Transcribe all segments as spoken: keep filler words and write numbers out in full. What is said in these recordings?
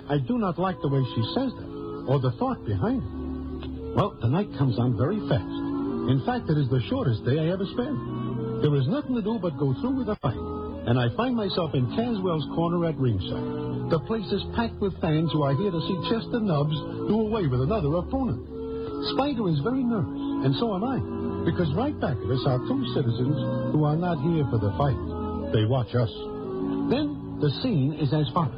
I do not like the way she says that, or the thought behind it. Well, the night comes on very fast. In fact, it is the shortest day I ever spent. There is nothing to do but go through with the fight, and I find myself in Caswell's corner at ringside. The place is packed with fans who are here to see Chester Nubbs do away with another opponent. Spider is very nervous, and so am I, because right back of us are two citizens who are not here for the fight. They watch us. Then the scene is as follows.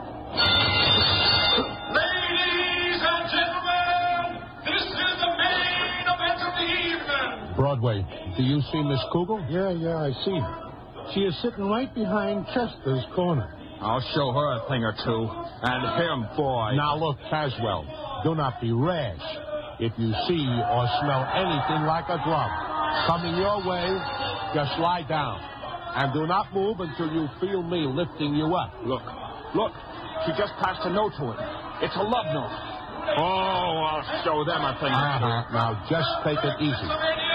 Ladies and gentlemen, this is the main event of the evening. Broadway, do you see Miss Kugel? Yeah, yeah, I see her. She is sitting right behind Chester's corner. I'll show her a thing or two. And him, boy. Now look, Caswell, do not be rash. If you see or smell anything like a glove coming your way, just lie down. And do not move until you feel me lifting you up. Look, look, she just passed a note to him. It's a love note. Oh, I'll show them a thing or two. Uh-huh. Now just take it easy.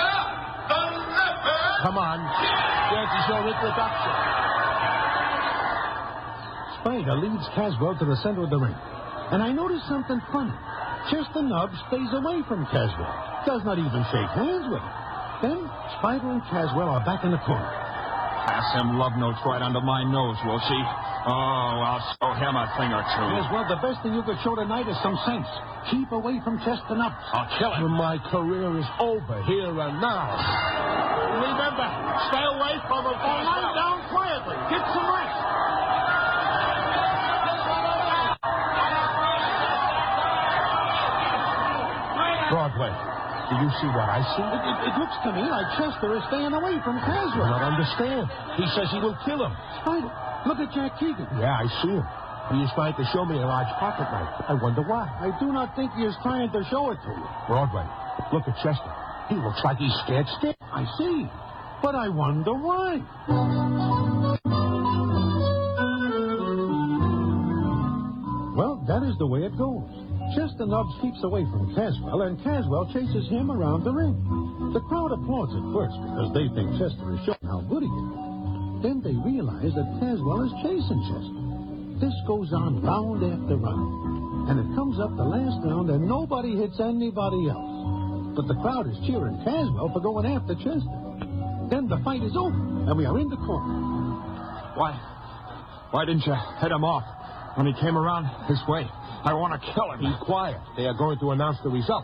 Come on, this is your introduction. Spider leads Caswell to the center of the ring. And I notice something funny. Chester Nubbs stays away from Caswell. Does not even shake hands with him. Then Spider and Caswell are back in the corner. Pass him love notes right under my nose, will she? Oh, I'll show him a thing or two. Yes, well, the best thing you could show tonight is some sense. Keep away from Chester Nubbs. I'll kill him. My career is over here and now. Remember, stay away from him. Oh, lie down quietly. Get some rest. Broadway, do you see what I see? It, it, it looks to me like Chester is staying away from Caswell. I don't understand. He says he will kill him. Spider, look at Jack Keegan. Yeah, I see him. He is trying to show me a large pocket knife. I wonder why. I do not think he is trying to show it to you. Broadway, look at Chester. He looks like he's scared stiff. I see. But I wonder why. Well, that is the way it goes. Chester Nubbs keeps away from Caswell, and Caswell chases him around the ring. The crowd applauds at first because they think Chester is showing how good he is. Then they realize that Caswell is chasing Chester. This goes on round after round, and it comes up the last round, and nobody hits anybody else. But the crowd is cheering Caswell for going after Chester. Then the fight is over, and we are in the corner. Why? Why didn't you head him off when he came around this way? I want to kill him. Be quiet. They are going to announce the result.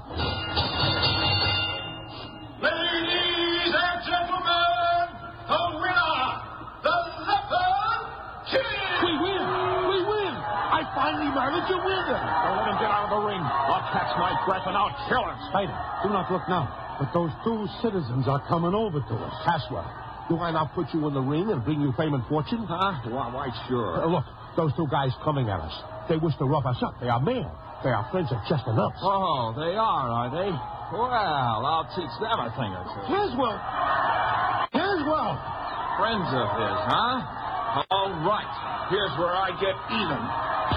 Ladies and gentlemen, the winner, the Leopard King. We win! We win! I finally managed to win him. Don't let him get out of the ring. I'll catch my breath and I'll kill him. Spider, do not look now. But those two citizens are coming over to us. Caswell, do I now put you in the ring and bring you fame and fortune? Huh? Why, why sure. Uh, look, those two guys coming at us. They wish to rough us up. They are men. They are friends of Chester Nubbs. Oh, they are, are they? Well, I'll teach them a thing or two. Caswell! Caswell! Friends of his, huh? All right. Here's where I get even.